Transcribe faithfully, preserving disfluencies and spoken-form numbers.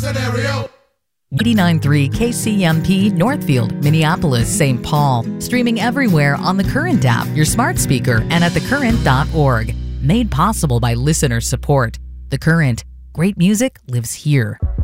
scenario. eighty-nine point three K C M P Northfield, Minneapolis, Saint Paul. Streaming everywhere on the Current app, your smart speaker, and at the current dot org. Made possible by listener support. The Current. Great music lives here.